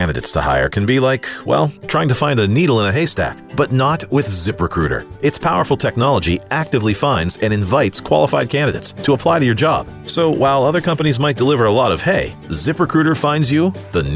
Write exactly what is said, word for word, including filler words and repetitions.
candidates to hire can be like, well, trying to find a needle in a haystack, but not with ZipRecruiter. Its powerful technology actively finds and invites qualified candidates to apply to your job. So while other companies might deliver a lot of hay, ZipRecruiter finds you the